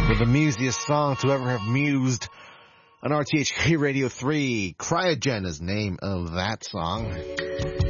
with the musiest song to ever have mused on RTHK Radio 3. Cryogen is the name of that song.